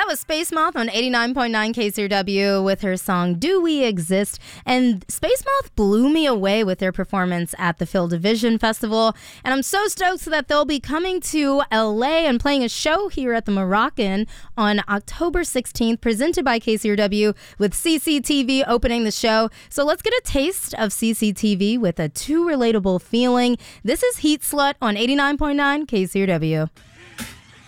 was Space Moth on 89.9 KCRW with her song Do We Exist? And Space Moth blew me away with their performance at the Phil Division Festival. And I'm so stoked that they'll be coming to LA and playing a show here at the Moroccan on October 16th, presented by KCRW with CCTV opening the show. So let's get a taste of CCTV with a too relatable feeling. This is Heat Slut on 89.9 KCRW.